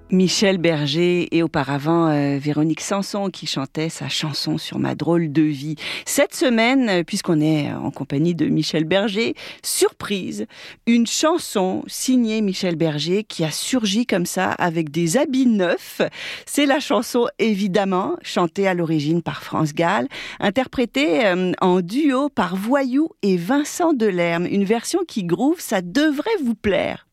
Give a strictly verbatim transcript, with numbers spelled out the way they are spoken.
Michel Berger et auparavant euh, Véronique Sanson qui chantait sa chanson sur ma drôle de vie. Cette semaine, euh, puisqu'on est en compagnie de Michel Berger, surprise, une chanson signée Michel Berger qui a surgi comme ça avec des habits neufs. C'est la chanson évidemment chantée à l'origine par France Gall, interprétée euh, en duo par Voyou et Vincent Delerme. Une version qui groove, ça devrait vous plaire.